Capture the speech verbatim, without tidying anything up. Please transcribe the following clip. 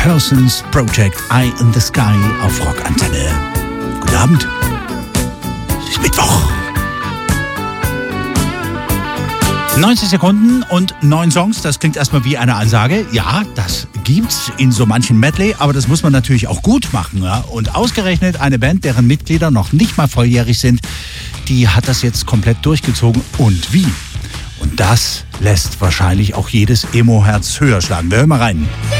Persons Project Eye in the Sky auf Rockantenne. Guten Abend. Es ist Mittwoch. neunzig Sekunden und neun Songs, das klingt erstmal wie eine Ansage. Ja, das gibt's in so manchen Medley, aber das muss man natürlich auch gut machen. Ja? Und ausgerechnet eine Band, deren Mitglieder noch nicht mal volljährig sind, die hat das jetzt komplett durchgezogen. Und wie? Und das lässt wahrscheinlich auch jedes Emo-Herz höher schlagen. Wir hören mal rein.